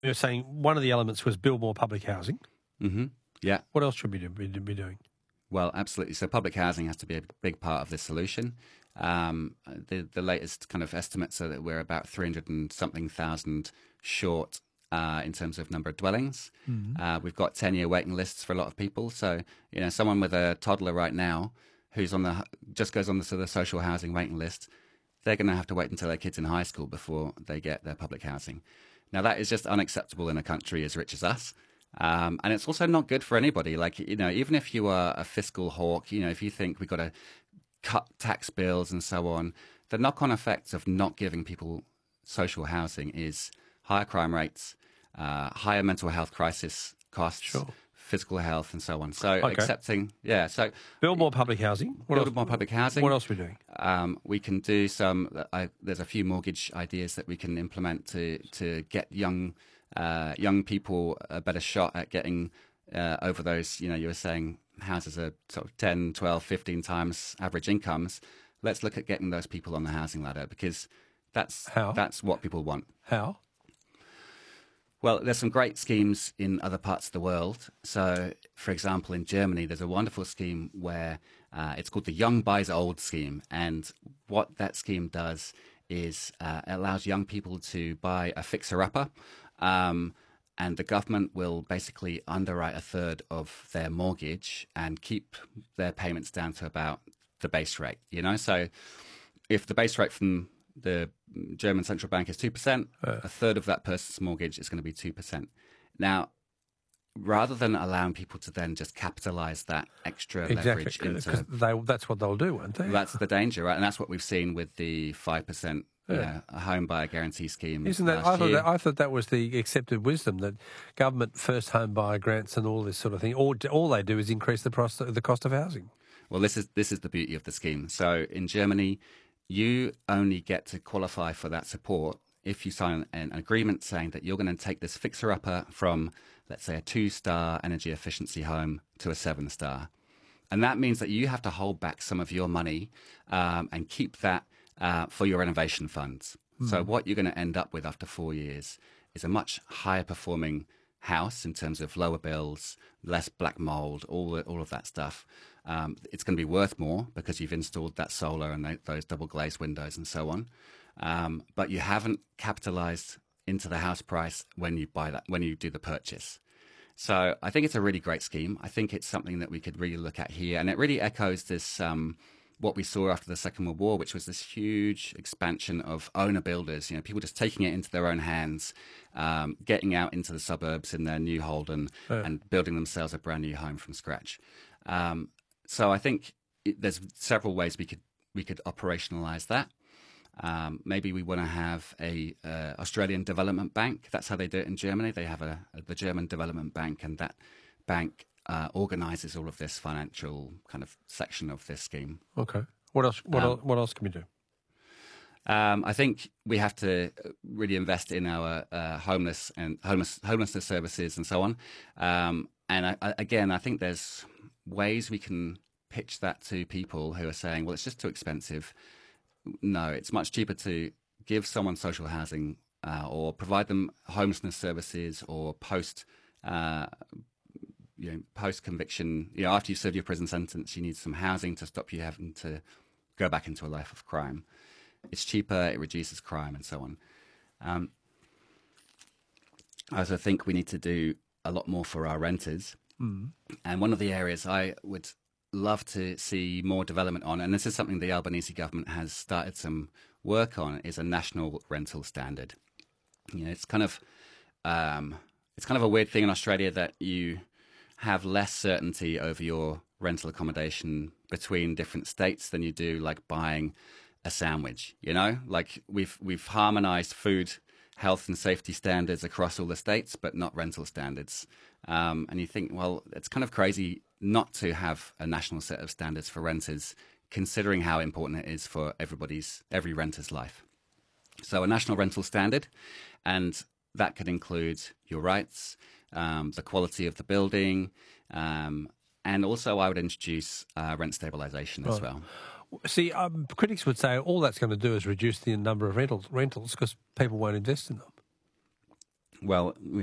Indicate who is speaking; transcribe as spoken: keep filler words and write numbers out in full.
Speaker 1: You're saying one of the elements was build more public housing.
Speaker 2: Mm-hmm. Yeah.
Speaker 1: What else should we do, be, be doing?
Speaker 2: Well, absolutely. So public housing has to be a big part of this solution. Um, the, the latest kind of estimates are that we're about three hundred and something thousand short uh, in terms of number of dwellings. Mm-hmm. Uh, we've got ten-year waiting lists for a lot of people. So, you know, someone with a toddler right now who's on the just goes on the sort of social housing waiting list, they're going to have to wait until their kid's in high school before they get their public housing. Now, that is just unacceptable in a country as rich as us. Um, and it's also not good for anybody. Like, you know, even if you are a fiscal hawk, you know, if you think we've got to cut tax bills and so on, the knock-on effects of not giving people social housing is higher crime rates, uh, higher mental health crisis costs,
Speaker 1: sure.
Speaker 2: physical health, and so on. So
Speaker 1: okay.
Speaker 2: accepting, yeah. So
Speaker 1: build more public housing. What
Speaker 2: build
Speaker 1: else?
Speaker 2: more public housing.
Speaker 1: What else are we doing?
Speaker 2: Um, we can do some. I, there's a few mortgage ideas that we can implement to to get young uh, young people a better shot at getting uh, over those. You know, you were saying houses are sort of ten, twelve, fifteen times average incomes. Let's look at getting those people on the housing ladder, because that's
Speaker 1: How?
Speaker 2: that's what people want.
Speaker 1: How?
Speaker 2: Well, there's some great schemes in other parts of the world. So, for example, in Germany, there's a wonderful scheme where uh, it's called the Young Buys Old scheme. And what that scheme does is uh, it allows young people to buy a fixer-upper, um, and the government will basically underwrite a third of their mortgage and keep their payments down to about the base rate, you know? So if the base rate from the German central bank is two percent, uh, a third of that person's mortgage is going to be two percent. Now, rather than allowing people to then just capitalize that extra
Speaker 1: exactly.
Speaker 2: leverage into...
Speaker 1: They, that's what they'll do, won't they?
Speaker 2: That's the danger, right? And that's what we've seen with the five percent yeah. you know, home buyer guarantee scheme.
Speaker 1: Isn't that I, thought that I thought that was the accepted wisdom, that government first home buyer grants and all this sort of thing, all, all they do is increase the, price, the cost of housing.
Speaker 2: Well, this is this is the beauty of the scheme. So in Germany, you only get to qualify for that support if you sign an agreement saying that you're going to take this fixer-upper from, let's say, a two-star energy efficiency home to a seven-star. And that means that you have to hold back some of your money um, and keep that uh, for your renovation funds. Mm. So what you're going to end up with after four years is a much higher-performing house in terms of lower bills, less black mold, all all of that stuff. Um, it's going to be worth more because you've installed that solar and those double glazed windows and so on. Um, but you haven't capitalized into the house price when you buy that, when you do the purchase. So I think it's a really great scheme. I think it's something that we could really look at here. And it really echoes this, um, what we saw after the Second World War, which was this huge expansion of owner builders, you know, people just taking it into their own hands, um, getting out into the suburbs in their new Holden yeah. and building themselves a brand new home from scratch. Um, so I think it, there's several ways we could we could operationalize that. Um, maybe we want to have a uh, Australian Development Bank. That's how they do it in Germany. They have a, a the German Development Bank, and that bank uh, organizes all of this financial kind of section of this scheme.
Speaker 1: Okay. What else? What,
Speaker 2: Um,
Speaker 1: else, what else can we do?
Speaker 2: Um, I think we have to really invest in our uh, homeless and homeless homelessness services and so on. Um, and I, I, again, I think there's ways we can pitch that to people who are saying, well, it's just too expensive. No, it's much cheaper to give someone social housing uh, or provide them homelessness services or post, uh, you know, post conviction. You know, after you serve your prison sentence, you need some housing to stop you having to go back into a life of crime. It's cheaper, it reduces crime, and so on. Um, I also think we need to do a lot more for our renters.
Speaker 1: Mm.
Speaker 2: And one of the areas I would love to see more development on, and this is something the Albanese government has started some work on, is a national rental standard. You know, it's kind of um, it's kind of a weird thing in Australia that you have less certainty over your rental accommodation between different states than you do like buying a sandwich. You know, like we've we've harmonized food, health and safety standards across all the states, but not rental standards. Um, and you think, well, it's kind of crazy not to have a national set of standards for renters, considering how important it is for everybody's, every renter's life. So a national rental standard, and that could include your rights, um, the quality of the building, um, and also I would introduce uh, rent stabilisation as well.
Speaker 1: See, um, critics would say all that's going to do is reduce the number of rentals rentals because people won't invest in them.
Speaker 2: Well, we